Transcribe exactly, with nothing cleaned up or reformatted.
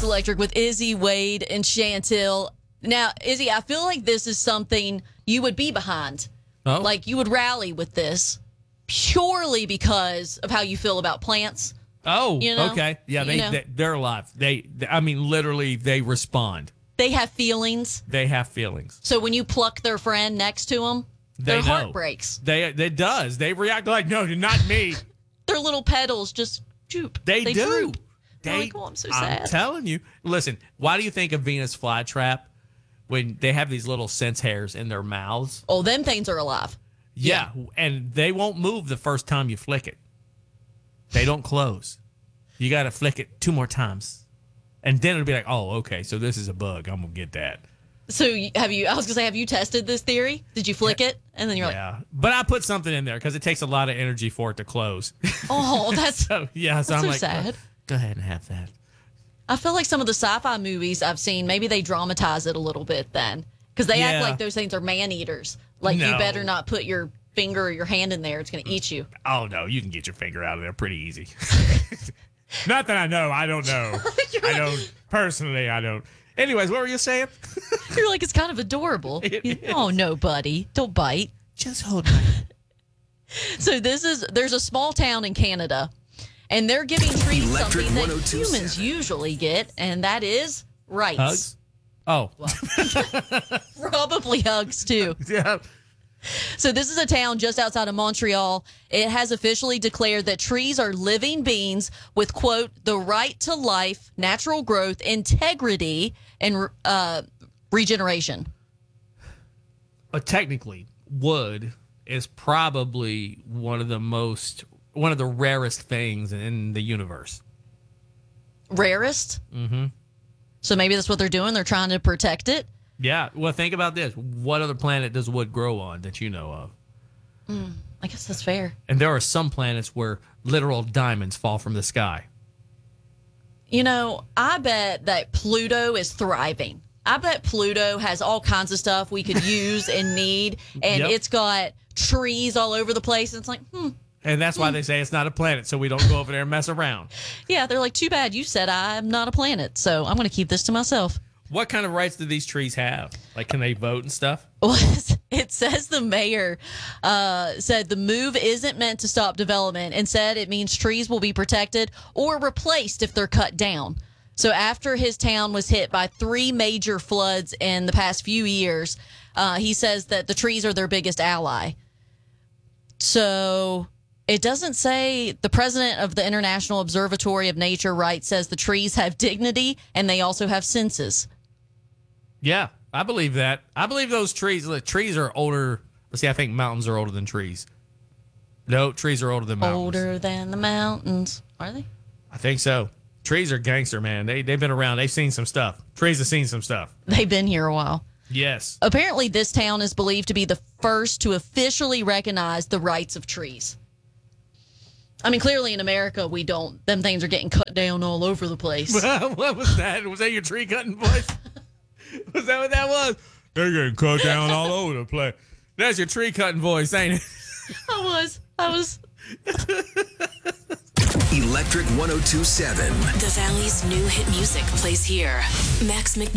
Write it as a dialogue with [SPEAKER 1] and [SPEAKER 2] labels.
[SPEAKER 1] Electric with Izzy, Wade, and Chantel. Now, Izzy, I feel like this is something you would be behind.
[SPEAKER 2] Oh?
[SPEAKER 1] Like, you would rally with this purely because of how you feel about plants.
[SPEAKER 2] Oh,
[SPEAKER 1] You know?
[SPEAKER 2] okay. Yeah, they,
[SPEAKER 1] You know?
[SPEAKER 2] they, they're alive. They, they, I mean, literally, they respond.
[SPEAKER 1] They have feelings.
[SPEAKER 2] They have feelings.
[SPEAKER 1] So when you pluck their friend next to them,
[SPEAKER 2] They
[SPEAKER 1] their
[SPEAKER 2] know.
[SPEAKER 1] heart breaks.
[SPEAKER 2] They, it does. They react like, no, not me.
[SPEAKER 1] Their little petals just droop.
[SPEAKER 2] They, do.
[SPEAKER 1] droop.
[SPEAKER 2] They,
[SPEAKER 1] They're like, oh, I'm so
[SPEAKER 2] I'm
[SPEAKER 1] sad.
[SPEAKER 2] telling you. Listen, why do you think of Venus flytrap when they have these little sense hairs in their mouths?
[SPEAKER 1] Oh, them things are alive.
[SPEAKER 2] Yeah, and they won't move the first time you flick it. They don't close. You got to flick it two more times. And then it'll be like, oh, okay, so this is a bug. I'm going to get that.
[SPEAKER 1] So you- have you, I was going to say, have you tested this theory? Did you flick it? And then you're like,
[SPEAKER 2] Yeah, but I put something in there because it takes a lot of energy for it to close.
[SPEAKER 1] oh, that's,
[SPEAKER 2] so, yeah, so
[SPEAKER 1] that's
[SPEAKER 2] I'm
[SPEAKER 1] so
[SPEAKER 2] like,
[SPEAKER 1] sad.
[SPEAKER 2] go ahead and have that.
[SPEAKER 1] I feel like some of the sci-fi movies I've seen, maybe they dramatize it a little bit then. Because they
[SPEAKER 2] Yeah.
[SPEAKER 1] act like those things are man-eaters. Like, you
[SPEAKER 2] No.
[SPEAKER 1] better not put your finger or your hand in there. It's going to eat you.
[SPEAKER 2] Oh, no, you can get your finger out of there pretty easy. Not that I know. I don't know. I don't. Personally, I don't. Anyways, what were you saying?
[SPEAKER 1] You're like, it's kind of adorable.
[SPEAKER 2] It
[SPEAKER 1] You-
[SPEAKER 2] is.
[SPEAKER 1] oh, no, buddy. Don't bite.
[SPEAKER 2] Just hold my hand.
[SPEAKER 1] So this is, there's a small town in Canada, and they're giving trees
[SPEAKER 3] Electric
[SPEAKER 1] something that
[SPEAKER 3] one oh two point
[SPEAKER 1] humans
[SPEAKER 3] seven.
[SPEAKER 1] usually get, and that is rights.
[SPEAKER 2] Hugs? Oh.
[SPEAKER 1] Probably hugs, too.
[SPEAKER 2] Yeah.
[SPEAKER 1] So this is a town just outside of Montreal. It has officially declared that trees are living beings with, quote, the right to life, natural growth, integrity, and uh, regeneration.
[SPEAKER 2] But technically, wood is probably one of the most, one of the rarest things in the universe.
[SPEAKER 1] Rarest? Mm-hmm. So maybe that's what they're doing. They're trying to protect it.
[SPEAKER 2] Yeah. Well, think about this. What other planet does wood grow on that you know of?
[SPEAKER 1] I guess that's fair.
[SPEAKER 2] And there are some planets where literal diamonds fall from the sky.
[SPEAKER 1] You know, I bet that Pluto is thriving. I bet Pluto has all kinds of stuff we could use and need, and
[SPEAKER 2] Yep.
[SPEAKER 1] it's got trees all over the place. And it's like, hmm,
[SPEAKER 2] And that's why they say it's not a planet, so we don't go over there and mess around.
[SPEAKER 1] yeah, they're like, too bad you said I'm not a planet, so I'm going to keep this to myself.
[SPEAKER 2] What kind of rights do these trees have? Like, can they vote and stuff?
[SPEAKER 1] Well, it says the mayor uh, said the move isn't meant to stop development and said it means trees will be protected or replaced if they're cut down. So after his town was hit by three major floods in the past few years, uh, he says that the trees are their biggest ally. So it doesn't say the president of the International Observatory of Nature Rights says the trees have dignity and they also have senses.
[SPEAKER 2] Yeah, I believe that. I believe those trees, the trees are older. Let's see, I think mountains are older than trees. No, trees are older than mountains.
[SPEAKER 1] Older than the mountains. Are they?
[SPEAKER 2] I think so. Trees are gangster, man. They, they've been around. They've seen some stuff. Trees have seen some stuff.
[SPEAKER 1] They've been here a while.
[SPEAKER 2] Yes.
[SPEAKER 1] Apparently, this town is believed to be the first to officially recognize the rights of trees. I mean, clearly in America, we don't. Them things are getting cut down all over the place.
[SPEAKER 2] What was that? Was that your tree cutting voice? Was that what that was? They're getting cut down all over the place. That's your tree cutting voice, ain't it?
[SPEAKER 1] I was. I was.
[SPEAKER 3] Electric one oh two point seven.
[SPEAKER 4] The Valley's new hit music plays here. Max Mc